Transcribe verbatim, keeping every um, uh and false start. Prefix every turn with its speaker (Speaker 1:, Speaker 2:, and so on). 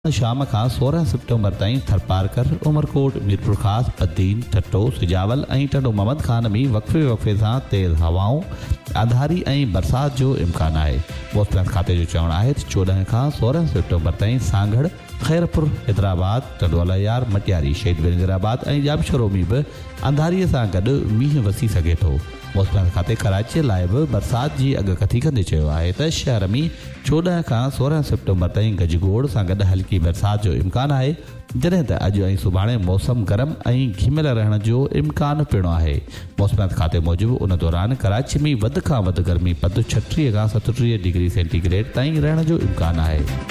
Speaker 1: शाम खां सोरहं सितंबर ताईं थरपारकर, उमरकोट, मीरपुर ख़ास, बद्दीन, टटो, सिजावल ऐं टडो मोहम्मद खान में वक़फ़े वक़फ़े सां तेज़ हवाऊं, अंधारी ऐं बरसाति जो इम्कानु आहे। मौसम खाते जो चवणु आहे त चोॾहं खां सोरहं सितंबर ताईं सांगड़, खैरपुर, हैदराबाद, टडोलायार, मटियारी, शहीद विलिंगराबाद ऐं जामशोरो में बि अंधारीअ सां गॾु मींहुं वसी सघे थो। मौसम खाते कराचीअ लाइ बि बरसाति जी अॻकथी कंदे चयो आहे त शहर में चोॾहं खां सोरहं सितंबर ताईं गजगोड़ सां गॾु हल्की बरसाति जो इम्कानु आहे, जॾहिं त अॼु ऐं सुभाणे मौसम गरम ऐं घिमियल रहण जो इम्कानु पिणु आहे। मौसम खाते मूजिबि उन दौरान कराची में वधि खां वधि गर्मी पद छटीह खां सतटीह डिग्री सेंटीग्रेड ताईं रहण जो इम्कानु आहे।